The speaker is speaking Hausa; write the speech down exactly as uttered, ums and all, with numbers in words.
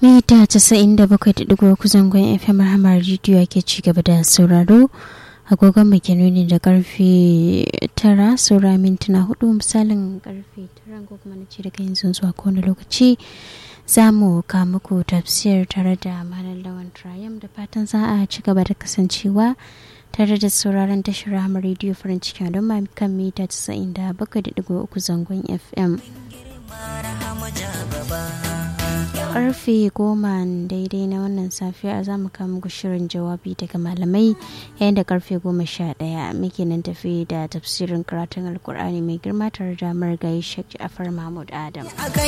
mita casa'in da bakwai da digo uku zangon F M Rahama Radio ake ci gaba da sauraro. Agogon mu ke nuni da karfe tara saura mintuna hudu misalin karfe tara ko kuma na ce daga yanzu zuwa kowane lokaci za mu ka muku tafsir tare da Malam Lawan Trayam da fatan za a ci gaba da kasancewa tare da sauraron tashar Rahama Radio farin cikin don ma kan mita casa'in da bakwai da digo uku zangon F M. Karfe goma daidai na wannan safiya za mu kama muku shirin jawabi daga malamai yayin da karfe goma sha ɗaya muke nan tafi da tafsirin karatun alkur'ani mai girma tare da marigayi Sheikh Ja'far Mahmud Adam.